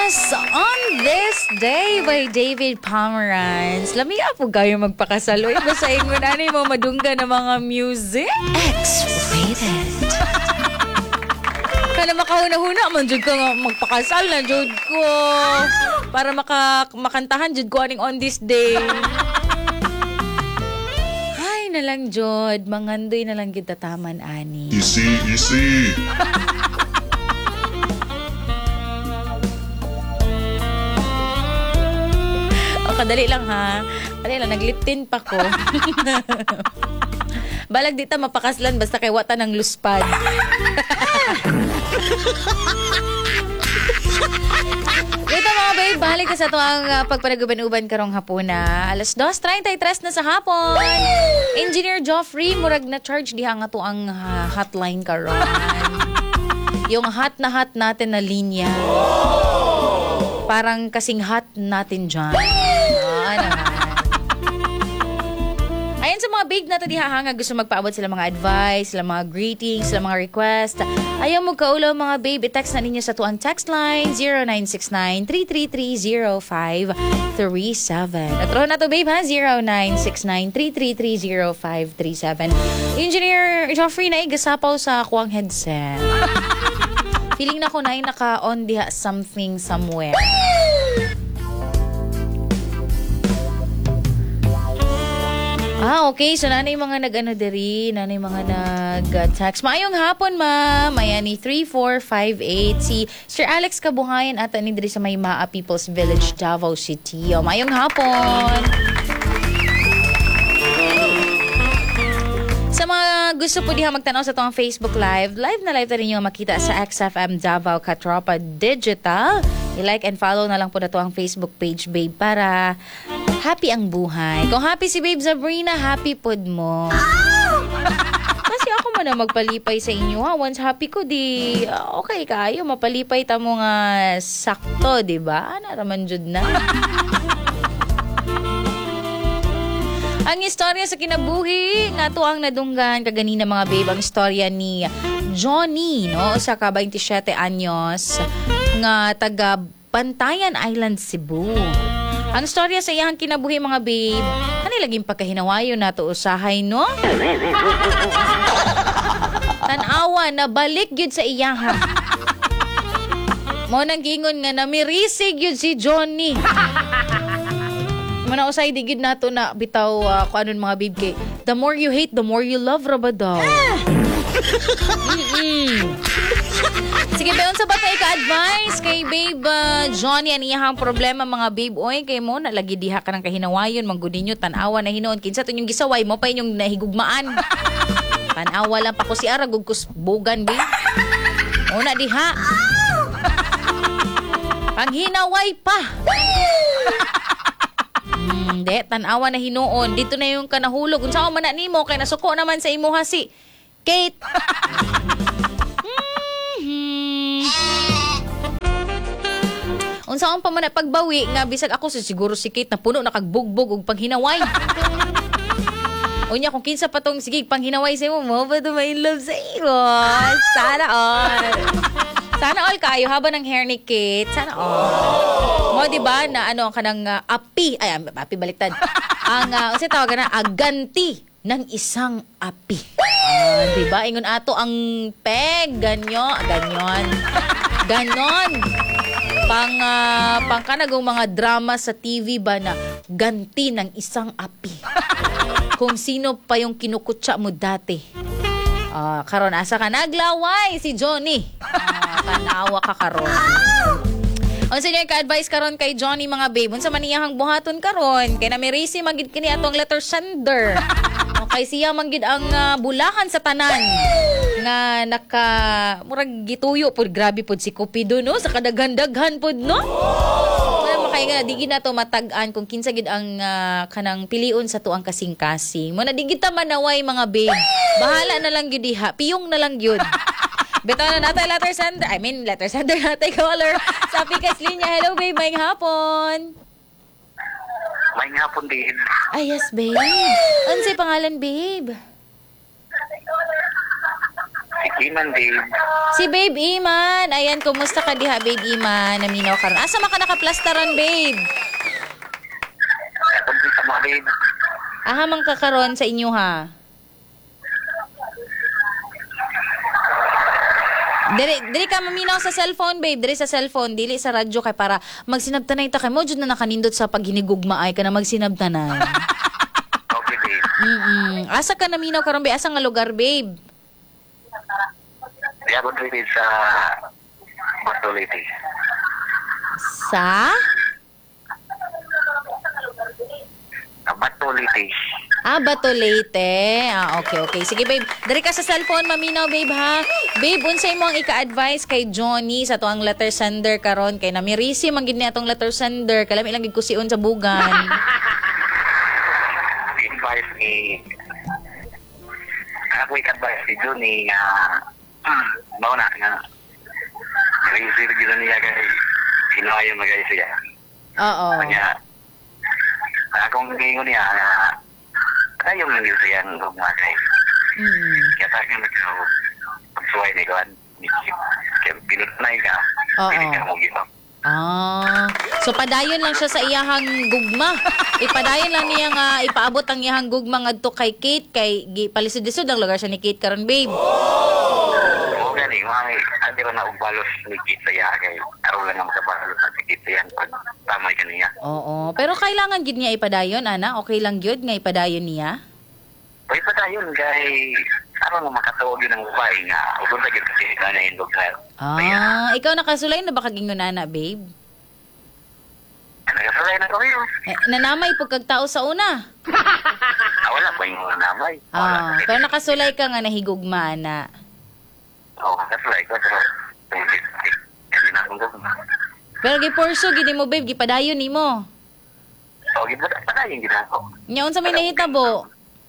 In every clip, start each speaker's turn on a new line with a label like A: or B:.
A: Yes, on this day by David Pomeranz. Lami po kayo magpakasaloy. Basahin mo na mo madungga ng mga music. X-rated. Kana makahuna-huna man jud ko nga magpakasal na jud ko. Para makantahan jud ko aning on this day. Hay na lang jud, mangandoy na lang kita taman ani.
B: Easy.
A: Kadali lang ha. Kadali lang, nagliptin pa ko. Balag dita mapakaslan basta kay wata ng luspad. Dito mga babe, balik ka sa ito ang pagpanaguban-uban karong hapuna. 2:33 na sa hapon. Engineer Joffrey, murag na charge diha nga to ang hotline karon. Yung hot natin na linya. Parang kasing hot natin dyan. Ayan sa mga big natin dihahanga, gusto magpaabot sila mga advice, sila mga greetings, sila mga request. Ayaw mo kaulaw mga babe, i-text na ninyo sa tuang text line 0969-333-0537. At na to babe ha, 0969-333-0537. Engineer Joffrey na igasapaw sa kuwang headset. Feeling na ko na naka-on diha something somewhere. Okay. So, nanay mga nag-ano diri, nanay mga nag-text. Maayong hapon, ma'am. Ayan ni 3458. Si Sir Alex Kabuhayan at ani diri sa Maymaa People's Village, Davao City. Maayong hapon. Sa mga gusto po diha magtanaw sa itong Facebook Live na live na rin yung makita sa XFM Davao Katropa Digital. I-like and follow na lang po na ito ang Facebook page, babe, para happy ang buhay. Kung happy si Babe Sabrina, happy pod mo. Kasi ako man na magpalipay sa inyo ha. Once happy ko, di okay kayo. Mapalipay ta mo nga sakto, di ba? Naraman jud na. Ang istorya sa kinabuhi nga to ang nadunggan kaganina mga babe, ang istorya ni Johnny, no, sa ka 27 anyos nga taga Bantayan Island, Cebu. Ang istorya sa iyang kinabuhi mga babe, kanilaging pagkahinawayo na to usahay, no? Tanawa na balik gyud sa iyaha. Mo nang gingon nga namirisig gyud si Johnny. Manausay di gid nato na bitaw kung anon mga babe kay the more you hate, the more you love rabadaw. Sige, bayon sa bata ika-advice kay babe Johnny ang iyahang problema mga babe. Oy, kay mo nalagi diha ka ng kahinawayon, manggudin nyo, tanawa na hinoon. Kinsa to yung gisaway mo pa inyong nahigugmaan. Tanawa lang pa ko si Aragog kusbugan, babe. Una diha. Panghinaway pa. Hindi, tanawa na hinuon. Dito na yung kanahulog. Kung saan man na nimo, kay nasuko naman sa imo ha si Kate. Kung saan pa man na pagbawi, nga bisag ako siguro si Kate na puno na kagbugbog og panghinaway. Unya, kung kinsa pa tong sige panghinaway sa imo, mo ba may love sa iyo? Sana all. Sana all kayo haba ng hair ni Kate. Sana all. Mo di ba na ano kanang api, api baliktad. Ang unsa tawagan na aganti ng isang api. Di ba? Ingon ato ang peg ganyan. Ganon. Pang kanagong mga drama sa TV ba na ganti ng isang api. Kung sino pa yung kinukutsa mo dati. Karon asa ka naglaway si Johnny. Tanawa ka karon. Unsa niya ka-advise karon kay Johnny mga babe? Unsa man iyang buhaton karon? Kay na may racy magid kini atong letter sender. Okay, siya manggid ang bulahan sa tanan nga naka murag gituyo pod, grabe pod si Cupido, no, sa kadaghan-daghan pod, no. Makay nga di gid nato matag-an kung kinsa gid ang kanang piliun sa tuang kasing-kasing. Mo na di gid ta manaway mga babe. Bahala na lang gyud diha, piyong na lang gyud. Beto na natay letter sender natay caller sa Pikas Linya. Hello babe, maayong hapon.
C: Maayong hapon din.
A: Yes babe. Unsay pangalan babe?
C: Si Iman, babe.
A: Si Babe Iman. Ayan, kumusta ka diha, Babe Iman? Naminaw karon. Asa man ka nakaplastaran, babe?
C: Kapag sa mga, babe.
A: Aha man ka karon sa inyo, ha? Dili ka maminaw sa cellphone, babe. Dili sa cellphone, dili sa radyo kay para magsinabtanay ta kay mo jud na nakanindot sa paghinigugma ay ka na magsinabtanay.
C: Okay, babe.
A: Asa ka naminaw karon, babe? Asa nga lugar, babe?
C: Kaya ko babe sa Batolete.
A: Sa?
C: Batolete.
A: Bato Leyte. Okay. Sige, babe. Dari ka sa cellphone, maminaw, babe, ha? Babe, unsay mo ang ika-advise kay Johnny sa tuang letter sender karon kay namirisi man gid niya atong letter sender. Kalami lang gid kusion sa bugan.
C: Advice ni... Ako advice ni Johnny nga... Bawa na nga... Reisir gila niya kay... Sinuayon na guys siya.
A: Oo.
C: Kanya... Akong gingon niya nga... Kayong nang yun siya ng gugma kay... Kaya tayo nga pagsuway ni Juan. Kaya pinunay ka.
A: Oo.
C: Pili ka mo gito.
A: So padayon lang siya sa iyahang gugma. Ipadayon lang niya nga ipaabot ang iyahang gugma ngadto kay Kate kay palisod-lisod ang lugar siya ni Kate karon, babe.
C: Oo gani, andi ko na ubalos ni Kate sa iya kay araw lang ang kabalos sa Kate sa yan pag tamay ka niya.
A: Oo, pero kailangan gid niya ipadayon, ana? Okay lang gyud nga ipadayon niya?
C: Pwede pa tayo kay ano nga makatuog yun ang babae nga ugon sa gito siya na yung lugar.
A: Ikaw nakasulay na ba kagingon ana, babe?
C: Nagasalay na ko yun.
A: Nanamay pug kag tao sa una.
C: Wala pa yung namay.
A: Pero nakasulay ka nga nahigugma na.
C: Oo, nagasalay ko. Hindi na akong gawin.
A: Pero gipurso gid mo, babe, gipadayon nimo.
C: Oo, padayon gina ako.
A: Nya unsa may nahitabo?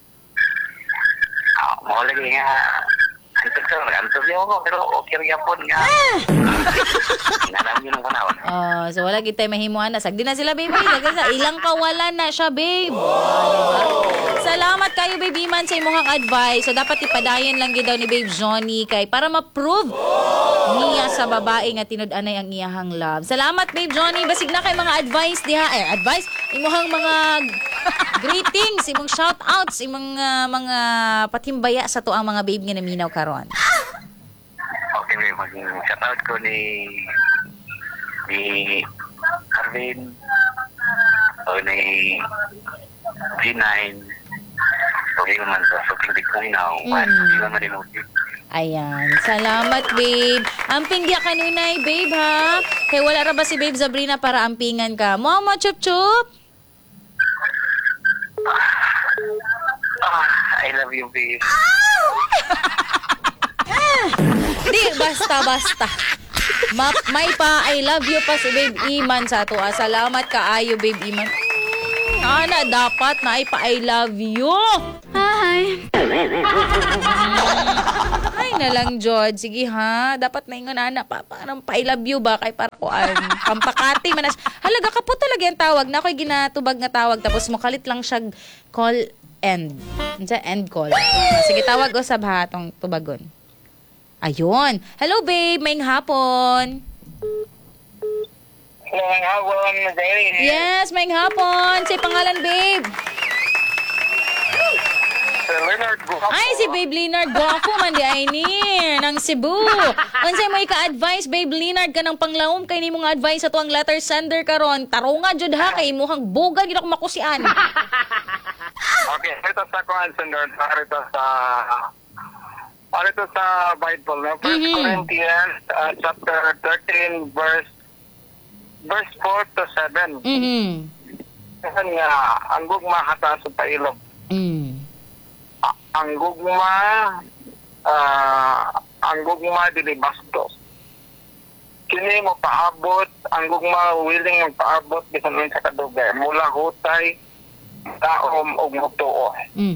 C: Mo lagi nga antok niyo ako pero okay rin po nga. Nalam yun ang panahon.
A: So wala gid tay mahimuan na. Sagdi na sila, baby. Sa ilang kawalan na siya, babe. Diba? Salamat kayo, baby man, sa imong advice. So dapat ipadayon lang gid daw ni Babe Johnny kay para ma-prove niya sa babae nga tinud-anay ang iyahang love. Salamat, Babe Johnny. Basig na kay mga advice diha. Advice imong mga greetings, imong shoutouts, imong mga patimbaya sa tuang mga babe nga naminaw karon.
C: Okay, may mag-shoutout ko ni Arvin o ni G9 okay naman sa shooting di ko now hindi naman din okay.
A: Ayan. Salamat, babe. Amping diya kanunay, babe, ha? Kaya wala ra ba si Babe Sabrina para ampingan ka? Mo, chup-chup.
C: I love you, babe.
A: Di, basta. May pa, I love you pa si Babe Iman sa ato. Salamat kaayo, Babe Iman. Ana, dapat na pa I love you. Hi. Ay na lang, George. Sige ha. Dapat na ingon, ana. Parang pa I love you ba? Kay para kuan. Pampakati man. Halaga ka po talaga yung tawag. Na ako'y ginatubag nga tawag. Tapos mukalit lang siya call end. End call. Sige, tawag o sab ha. Itong tubagon. Ayun. Hello, babe. Maing hapon.
C: Hello, maing hapon, Jerry.
A: Yes, maing hapon. Say pangalan, babe.
C: Leonard Guapo.
A: Ay, si Babe Leonard. Guwapo man di ay ni. Nang Cebu. Unsay mo ika-advise, Babe Leonard, ka ng panglawom kay ni mong advice sa tuang letter sender karon. Tarunga jud ha kay muhang buga gid ako makusian.
C: Okay, ito sa kuan sender. Ito sa Bible, no? 1 Corinthians chapter 13 verse 4 to 7. Kasi nga, ang gugma hata sa pailog. Ang gugma dili bastos. Kini mo paabot, ang gugma willing magpaabot bisan man sa kadugay. Mula hutay, taom og mutuo.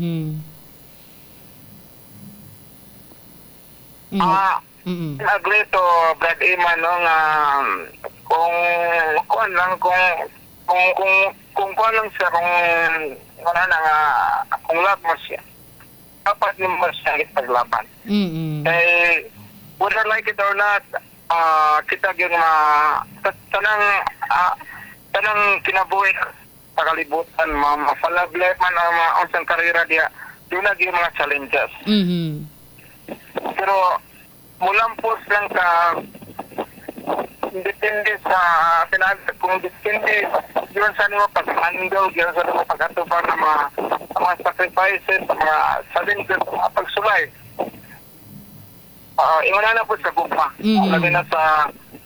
C: Agree to Brad Iman no nga kung kuan lang kung kuan lang siya kung wala na nga kung love mo siya dapat mo siyang ipaglaban. Eh, whether like it or not, kita yung tanang kinabuhi sa kalibutan, mapalablet man ang mga unsang karera diya, yun na yung mga challenges. Pero mulampos lang ka depende sa kung depende yun sa nimo pag-handle, yun sa nimo pag-atupang ng mga sacrifices, mga challenges, mga pagsulay. Inguna na po sa gugma. Labi na sa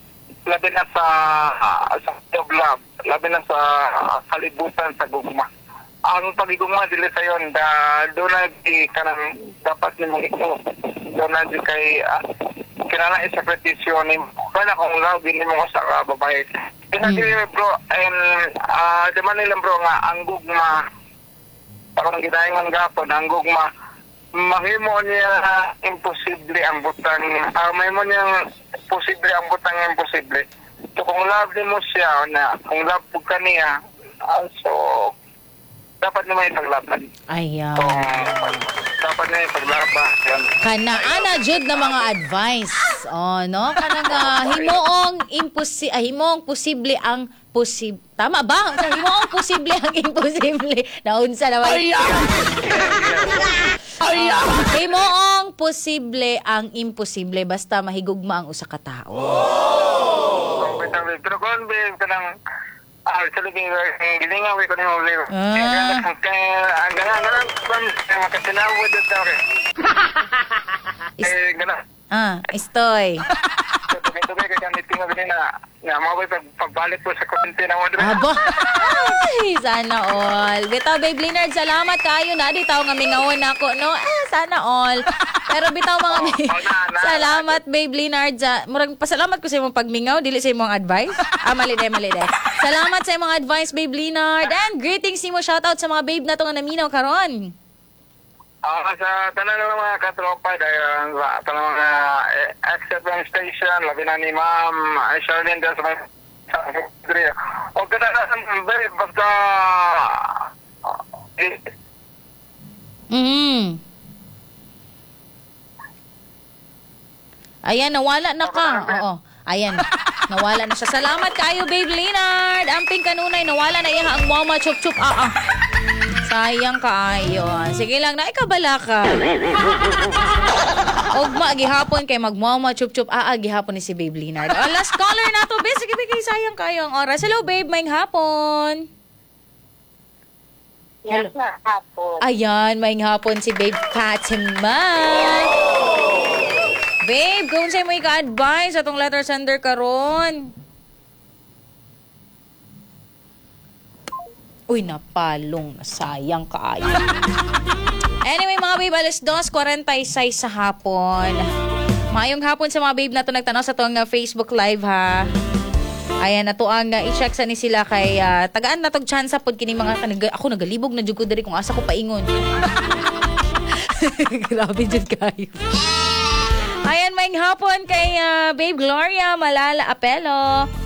C: love, labi na sa kalibutan sa gugma. Ang pagigugma dili sa yon doon na di kanang dapat nimong ito doon na di kay kinala isakritisyon ni kana kung love din mo sa babae. Pinagili bro and deman nila bro nga ang gugma parang gidaingon gapon ang gugma mahimo niya imposible ang butang mahimo niya posible ang butang imposible. So kung love din mo siya na kung love po kaniya so dapat naman ipaglaban.
A: Ayan.
C: So, dapat na ipaglaban.
A: Kanaan jud na mga advice. No? Kanang himoong posible ang tama ba? Himoong posible ang imposible. Naunsa naman. Himoong posible ang imposible basta mahigugma ang usa ka tao.
C: Pero kung kanang actually, gilingaw ko na yung liw. Ang ganang makasinawad at tawag.
A: Istoy.
C: Tugay ka kami tingnan na maway pagbalik po sa kusintina mo.
A: Aba! Ay, sana all. Bitaw, Babe Leonard, salamat kayo na. Di tao nga mingawan ako, no? Sana all. Pero bitaw mga salamat, Babe Leonard. Murag pasalamat ko sa imong pagmingaw, dili sa imong advice. Mali de. Salamat sa imong advice, Babe Leonard. And greetings mo, shoutout sa mga babe na to nga naminaw karon.
C: Sa tanan ng mga katropa dahil sa tanong mga exit ng station, labi na ni Ma'am Charlene dahil sa mga o kadalasan very basta
A: Ayan, nawala na ka. Oo. Ayan. Nawala na siya. Salamat kayo, Babe Leonard. Amping kanunay, nawala na iya ang mama chup-chup. Sayang kaayo. Sige lang na, ikabala ka. Ugma, gihapon kay magmama chup-chup. Gihapon ni si Babe Leonard. Last caller na to, babe. Sige, sayang kayo ang oras. Hello, babe. Maing hapon.
B: Hello. Yes, hapon.
A: Ayan, maing hapon si Babe Fatima. Babe, kung sa'yo mo ika-advise atong letter sender karon. Uy, napalong. Sayang kaayo. Anyway, mga babe, alas 2:46 sa hapon. Maayong hapon sa mga babe na to nagtanaw sa itong Facebook Live, ha. Ayan, na to ang i-check sa ni sila kay tagaan na tong chance pod kini mga ako nagalibog na jud ko diri kung asa ko paingon. Grabe jud kayo. Ayan, maing hapon kay Babe Gloria Malala Apelo.